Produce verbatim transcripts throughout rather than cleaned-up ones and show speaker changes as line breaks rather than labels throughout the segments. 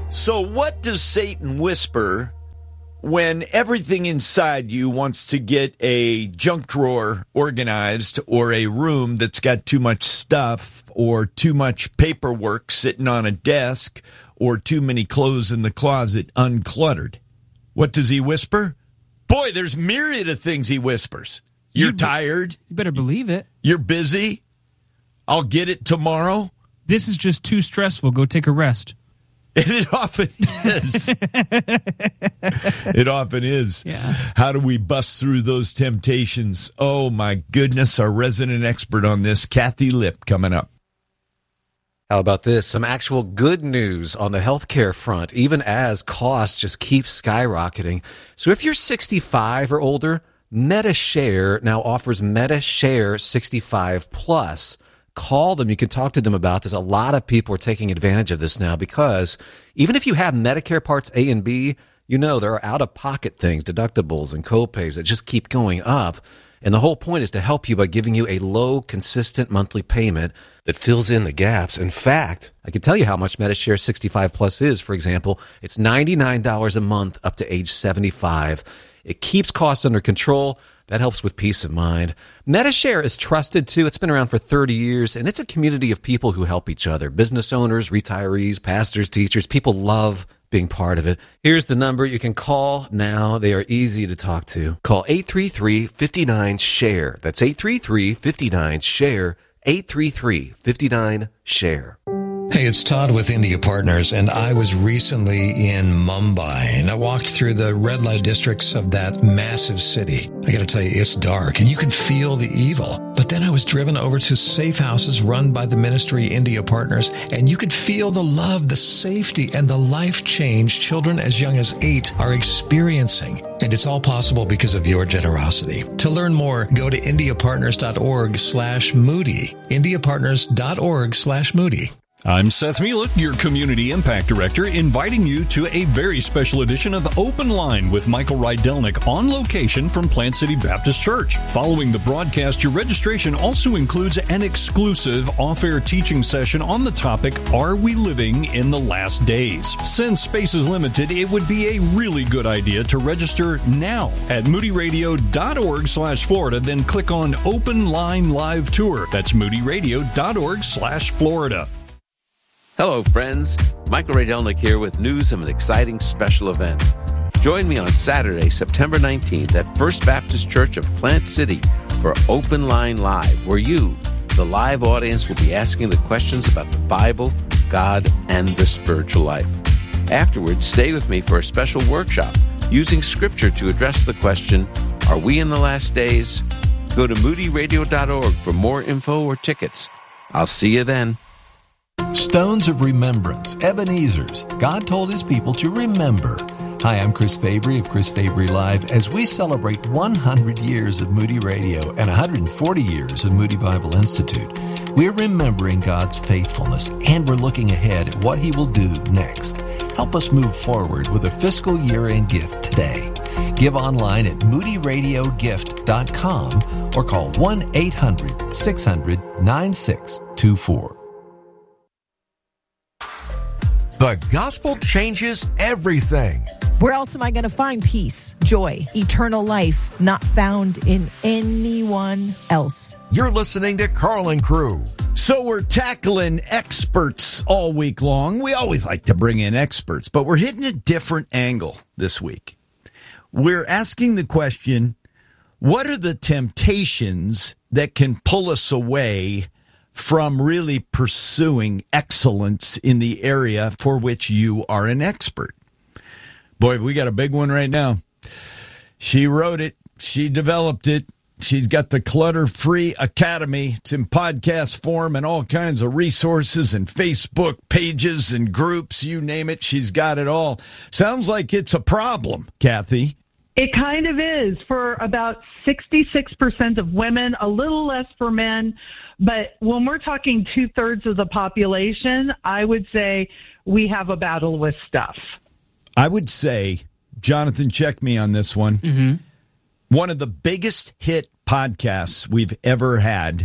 So what does Satan whisper when everything inside you wants to get a junk drawer organized or a room that's got too much stuff or too much paperwork sitting on a desk or too many clothes in the closet uncluttered? What does he whisper? Boy, there's myriad of things he whispers. You're
you be-
tired.
You better believe it.
You're busy. I'll get it tomorrow.
This is just too stressful. Go take a rest.
And it often is. It often is.
Yeah.
How do we bust through those temptations? Oh, my goodness. Our resident expert on this, Kathy Lipp, coming up.
How about this? Some actual good news on the healthcare front, even as costs just keep skyrocketing. So if you're sixty-five or older, MediShare now offers MediShare sixty-five plus. Call them. You can talk to them about this. A lot of people are taking advantage of this now because even if you have Medicare Parts A and B, you know there are out-of-pocket things, deductibles and copays that just keep going up. And the whole point is to help you by giving you a low, consistent monthly payment that fills in the gaps. In fact, I can tell you how much MediShare sixty-five plus is. For example, it's ninety-nine dollars a month up to age seventy-five. It keeps costs under control. That helps with peace of mind. MediShare is trusted, too. It's been around for thirty years, and it's a community of people who help each other. Business owners, retirees, pastors, teachers. People love being part of it. Here's the number you can call now. They are easy to talk to. Call eight three three, five nine, SHARE. That's eight three three, five nine, SHARE. eight three three, five nine, SHARE.
Hey, it's Todd with India Partners, and I was recently in Mumbai, and I walked through the red light districts of that massive city. I got to tell you, it's dark, and you can feel the evil. But then I was driven over to safe houses run by the ministry India Partners, and you could feel the love, the safety, and the life change children as young as eight are experiencing. And it's all possible because of your generosity. To learn more, go to indiapartners.org slash Moody. indiapartners.org slash Moody.
I'm Seth Mielek, your Community Impact Director, inviting you to a very special edition of Open Line with Michael Rydelnik on location from Plant City Baptist Church. Following the broadcast, your registration also includes an exclusive off-air teaching session on the topic, Are We Living in the Last Days? Since space is limited, it would be a really good idea to register now at moodyradio.org slash Florida, then click on Open Line Live Tour. That's moodyradio.org slash Florida.
Hello, friends. Michael Rydelnik here with news of an exciting special event. Join me on Saturday, September nineteenth at First Baptist Church of Plant City for Open Line Live, where you, the live audience, will be asking the questions about the Bible, God, and the spiritual life. Afterwards, stay with me for a special workshop using Scripture to address the question, Are we in the last days? Go to moody radio dot org for more info or tickets. I'll see you then.
Stones of Remembrance, Ebenezer's. God told his people to remember. Hi, I'm Chris Fabry of Chris Fabry Live. As we celebrate one hundred years of Moody Radio and one hundred forty years of Moody Bible Institute, we're remembering God's faithfulness, and we're looking ahead at what he will do next. Help us move forward with a fiscal year-end gift today. Give online at moody radio gift dot com or call one eight hundred, six hundred, nine six two four.
The gospel changes everything.
Where else am I going to find peace, joy, eternal life, not found in anyone else?
You're listening to Carl and Crew.
So we're tackling experts all week long. We always like to bring in experts, but we're hitting a different angle this week. We're asking the question, what are the temptations that can pull us away from really pursuing excellence in the area for which you are an expert? Boy, we got a big one right now. She wrote it. She developed it. She's got the Clutter-Free Academy. It's in podcast form and all kinds of resources and Facebook pages and groups. You name it, she's got it all. Sounds like it's a problem, Kathy.
It kind of is for about sixty-six percent of women, a little less for men. But when we're talking two-thirds of the population, I would say we have a battle with stuff.
I would say, Jonathan, check me on this one.
Mm-hmm.
One of the biggest hit podcasts we've ever had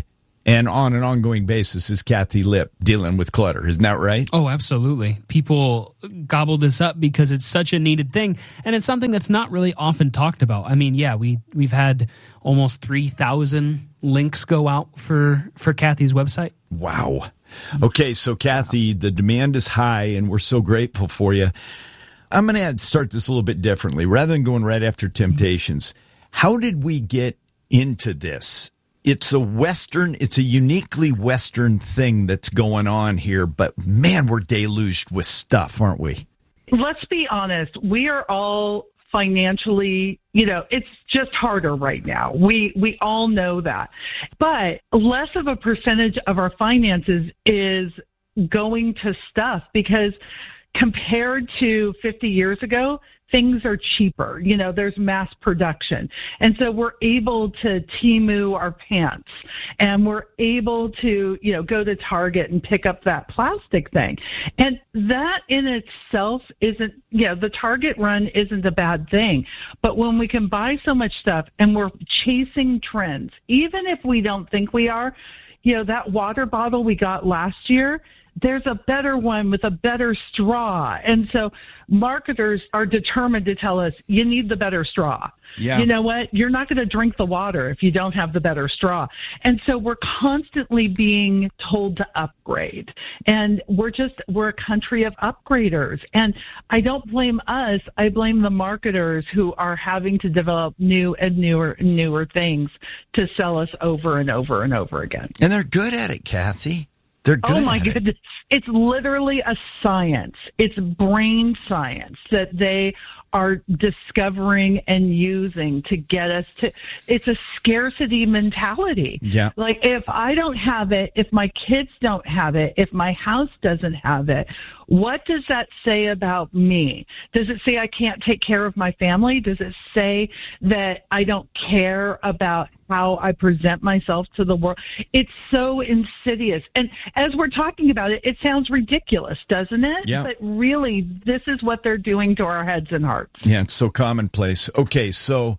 And on an ongoing basis is Kathy Lipp dealing with clutter. Isn't that right?
Oh, absolutely. People gobble this up because it's such a needed thing, and it's something that's not really often talked about. I mean, yeah, we, we've had almost three thousand links go out for, for Kathy's website.
Wow. Okay, so Kathy, the demand is high, and we're so grateful for you. I'm going to start this a little bit differently. Rather than going right after Temptations, how did we get into this? It's a Western, it's a uniquely Western thing that's going on here, but man, we're deluged with stuff, aren't we?
Let's be honest. We are all financially, you know, it's just harder right now. We we all know that. But less of a percentage of our finances is going to stuff because compared to fifty years ago, things are cheaper. You know, there's mass production. And so we're able to Temu our pants, and we're able to, you know, go to Target and pick up that plastic thing. And that in itself isn't, you know, the Target run isn't a bad thing. But when we can buy so much stuff and we're chasing trends, even if we don't think we are, you know, that water bottle we got last year, there's a better one with a better straw. And so marketers are determined to tell us, you need the better straw.
Yeah.
You know what? You're not going to drink the water if you don't have the better straw. And so we're constantly being told to upgrade. And we're just, we're a country of upgraders. And I don't blame us. I blame the marketers who are having to develop new and newer and newer things to sell us over and over and over again.
And they're good at it, Kathy. They're good.
Oh my
at
goodness. It. It's literally a science. It's brain science that they are discovering and using to get us to, it's a scarcity mentality.
Yeah.
Like if I don't have it, if my kids don't have it, if my house doesn't have it, what does that say about me? Does it say I can't take care of my family? Does it say that I don't care about how I present myself to the world? It's so insidious. And as we're talking about it, it sounds ridiculous, doesn't it?
Yeah.
But really, this is what they're doing to our heads and hearts.
Yeah, it's so commonplace. Okay, so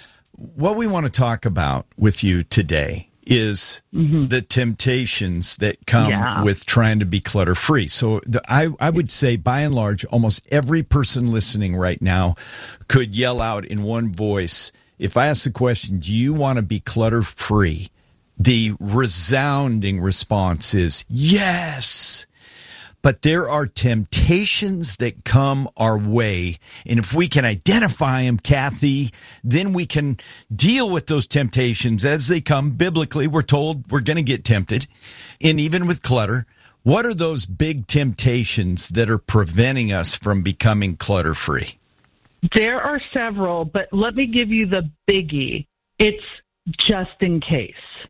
what we want to talk about with you today is mm-hmm. the temptations that come
yeah.
with trying to be clutter-free. So the, I, I would say, by and large, almost every person listening right now could yell out in one voice, if I ask the question, do you want to be clutter-free? The resounding response is yes. But there are temptations that come our way. And if we can identify them, Kathy, then we can deal with those temptations as they come. Biblically, we're told we're going to get tempted. And even with clutter, what are those big temptations that are preventing us from becoming clutter-free?
There are several, but let me give you the biggie. It's just in case.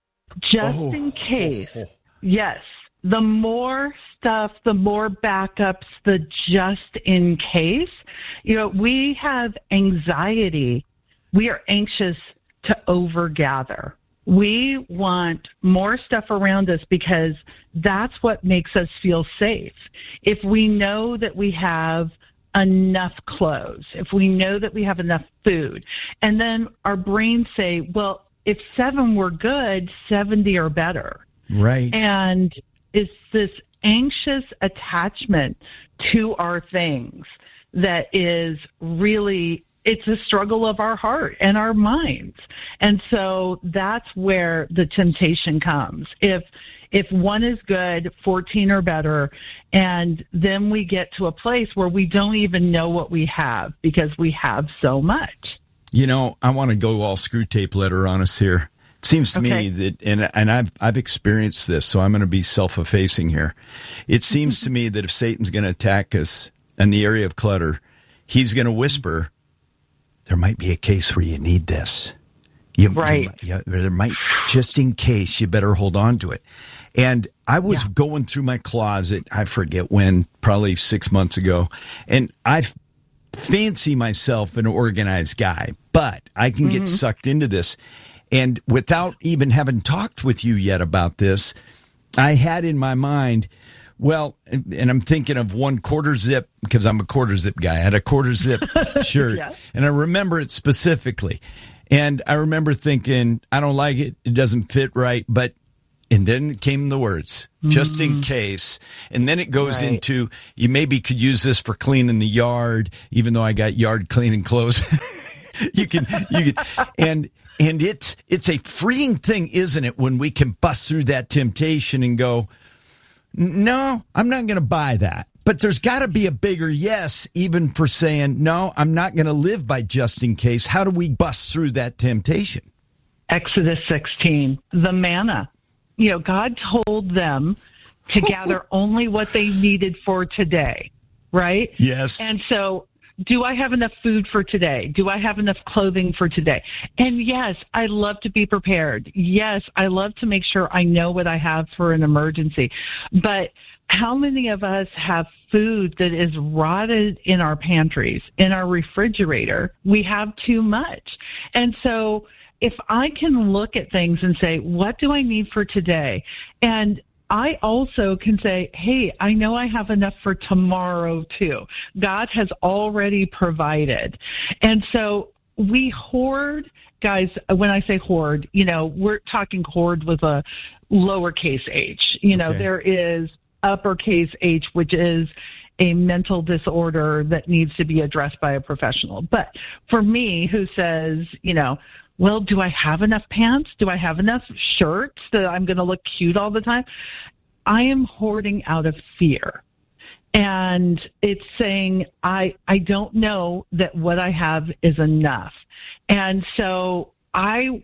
Just
oh.
in case. Yes. The more stuff, the more backups, the just in case. You know, we have anxiety. We are anxious to overgather. We want more stuff around us because that's what makes us feel safe. If we know that we have enough clothes, if we know that we have enough food, and then our brains say, well, if seven were good, seventy are better.
Right.
And it's this anxious attachment to our things that is really, it's a struggle of our heart and our minds. And so that's where the temptation comes. If if one is good, fourteen are better, and then we get to a place where we don't even know what we have because we have so much.
You know, I want to go all screw tape letter on us here. It seems to
Okay.
me that, and and I've I've experienced this, so I'm going to be self-effacing here. It seems to me that if Satan's going to attack us in the area of clutter, he's going to whisper, "There might be a case where you need this." You,
Right.
You, you, there might, just in case, you better hold on to it. And I was
Yeah.
going through my closet, I forget when, probably six months ago, and I fancy myself an organized guy, but I can get
Mm-hmm.
sucked into this. And without even having talked with you yet about this, I had in my mind, well, and, and I'm thinking of one quarter zip, because I'm a quarter zip guy. I had a quarter zip shirt,
Yeah.
and I remember it specifically. And I remember thinking, I don't like it. It doesn't fit right, but And then came the words, just in case. And then it goes
Right.
into, you maybe could use this for cleaning the yard, even though I got yard cleaning clothes. you can, you can, and, and it's, it's a freeing thing, isn't it? When we can bust through that temptation and go, no, I'm not going to buy that. But there's got to be a bigger yes, even for saying, no, I'm not going to live by just in case. How do we bust through that temptation?
Exodus sixteen, the manna. You know, God told them to gather only what they needed for today, right?
Yes.
And so, do I have enough food for today? Do I have enough clothing for today? And yes, I love to be prepared. Yes, I love to make sure I know what I have for an emergency. But how many of us have food that is rotted in our pantries, in our refrigerator? We have too much. And so, if I can look at things and say, what do I need for today? And I also can say, hey, I know I have enough for tomorrow too. God has already provided. And so we hoard, guys, when I say hoard, you know, we're talking hoard with a lowercase h. You know,
Okay.
there is uppercase H, which is a mental disorder that needs to be addressed by a professional. But for me, who says, you know, well, do I have enough pants? Do I have enough shirts that I'm going to look cute all the time? I am hoarding out of fear. And it's saying, I, I don't know that what I have is enough. And so I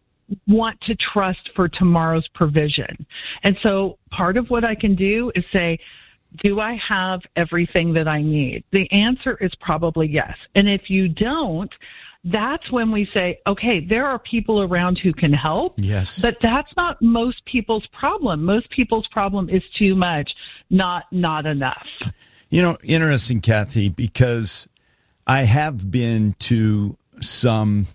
want to trust for tomorrow's provision. And so part of what I can do is say, do I have everything that I need? The answer is probably yes. And if you don't, that's when we say, okay, there are people around who can help.
Yes.
But that's not most people's problem. Most people's problem is too much, not not enough.
You know, interesting, Kathy, because I have been to some,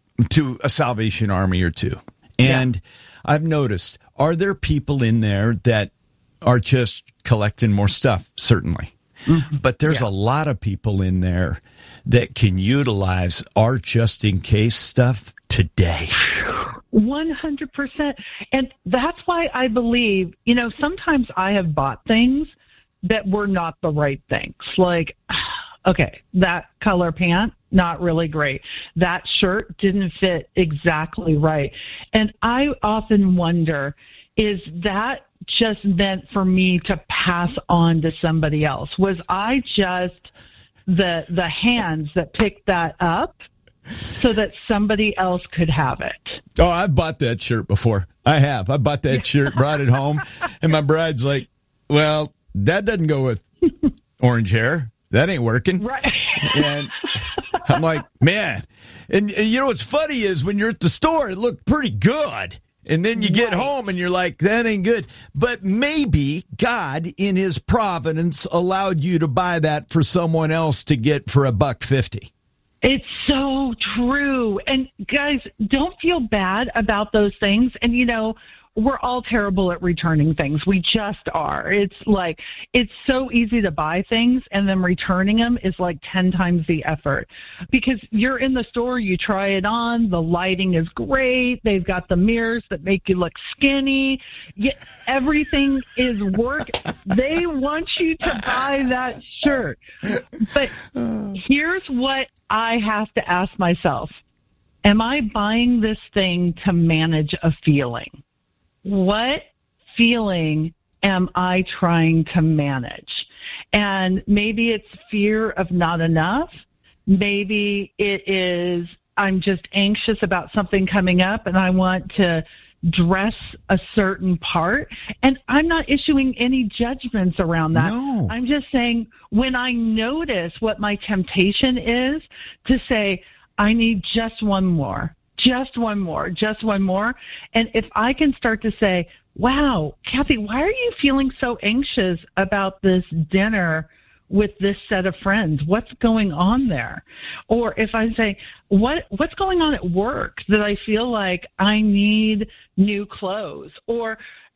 to a Salvation Army or two. And yeah. I've noticed, are there people in there that are just collecting more stuff? Certainly. Mm-hmm. But there's yeah. a lot of people in there that can utilize our just-in-case stuff today.
one hundred percent. And that's why I believe, you know, sometimes I have bought things that were not the right things. Like, okay, that color pant, not really great. That shirt didn't fit exactly right. And I often wonder, is that just meant for me to pass on to somebody else? Was I just the the hands that picked that up so that somebody else could have it?
Oh, I've bought that shirt before. I have. I bought that shirt, brought it home, and my bride's like, well, that doesn't go with orange hair. That ain't working.
Right.
And I'm like, man. And, and you know what's funny is when you're at the store, it looked pretty good. And then you get right. home and you're like, that ain't good. But maybe God, in his providence, allowed you to buy that for someone else to get for a buck fifty.
It's so true. And guys, don't feel bad about those things. And, you know, we're all terrible at returning things. We just are. It's like, it's so easy to buy things and then returning them is like ten times the effort, because you're in the store, you try it on, the lighting is great. They've got the mirrors that make you look skinny. Yet everything is work. They want you to buy that shirt. But here's what I have to ask myself. Am I buying this thing to manage a feeling? What feeling am I trying to manage? And maybe it's fear of not enough. Maybe it is I'm just anxious about something coming up and I want to dress a certain part. And I'm not issuing any judgments around that.
No.
I'm just saying, when I notice what my temptation is, to say, I need just one more. Just one more, just one more. And if I can start to say, wow, Kathy, why are you feeling so anxious about this dinner with this set of friends? What's going on there? Or if I say, what what's going on at work that I feel like I need new clothes? Or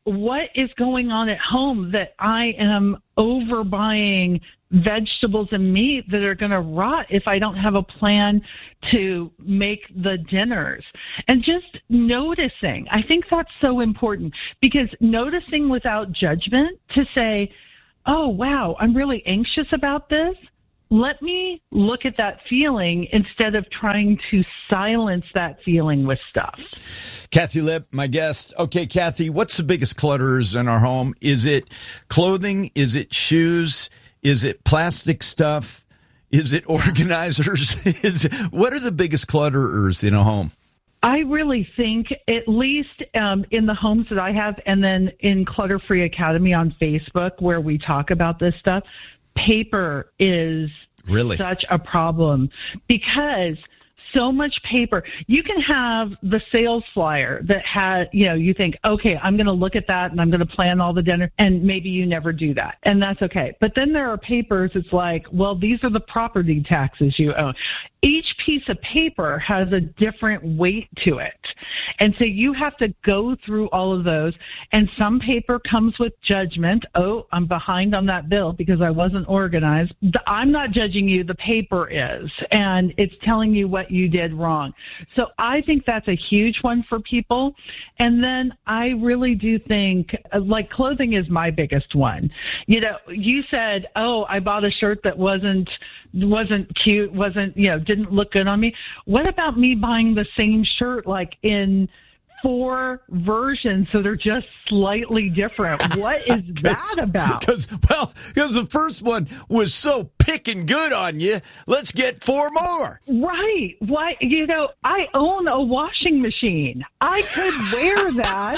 what is going on at home that I am overbuying vegetables and meat that are going to rot if I don't have a plan to make the dinners? And just noticing. I think that's so important, because noticing without judgment, to say, oh, wow, I'm really anxious about this. Let me look at that feeling instead of trying to silence that feeling with stuff.
Kathy Lipp, my guest. Okay, Kathy, what's the biggest clutters in our home? Is it clothing? Is it shoes? Is it plastic stuff? Is it organizers? Is it, what are the biggest clutterers in a home?
I really think, at least um, in the homes that I have, and then in Clutter Free Academy on Facebook, where we talk about this stuff, paper is
really
such a problem, because so much paper. You can have the sales flyer that had, you know, you think, okay, I'm going to look at that and I'm going to plan all the dinner, and maybe you never do that, and that's okay. But then there are papers, it's like, well, these are the property taxes you owe. Each piece of paper has a different weight to it. And so you have to go through all of those. And some paper comes with judgment. Oh, I'm behind on that bill because I wasn't organized. I'm not judging you. The paper is. And it's telling you what you did wrong. So I think that's a huge one for people. And then I really do think, like, clothing is my biggest one. You know, you said, oh, I bought a shirt that wasn't wasn't cute, wasn't, you know, didn't look good on me. What about me buying the same shirt, like, in four versions, so they're just slightly different? What is that about?
Because, well, because the first one was so picking good on you, let's get four more.
Right. Why? You know, I own a washing machine. I could wear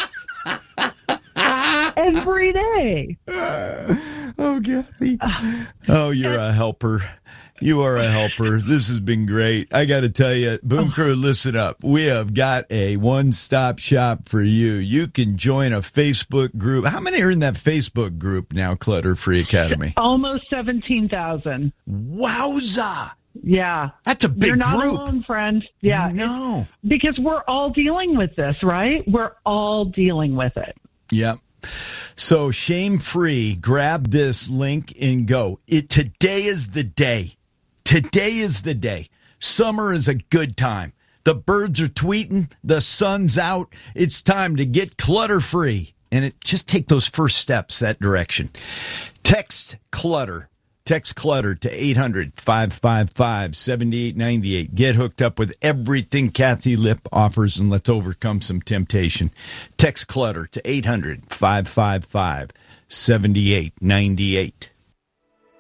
that every day.
Uh, oh, Kathy. Oh, you're a helper. You are a helper. This has been great. I got to tell you, Boom Crew, listen up. We have got a one-stop shop for you. You can join a Facebook group. How many are in that Facebook group now, Clutter Free Academy?
Almost seventeen thousand.
Wowza.
Yeah.
That's a big
You're not
group.
alone, friend. Yeah.
No.
Because we're all dealing with this, right? We're all dealing with it.
Yep. So shame-free, grab this link and go. It Today is the day. Today is the day. Summer is a good time. The birds are tweeting. The sun's out. It's time to get clutter-free. And it just take those first steps that direction. Text clutter. Text clutter to eight hundred, five five five, seven eight nine eight. Get hooked up with everything Kathy Lipp offers, and let's overcome some temptation. Text clutter to eight hundred, five five five, seven eight nine eight.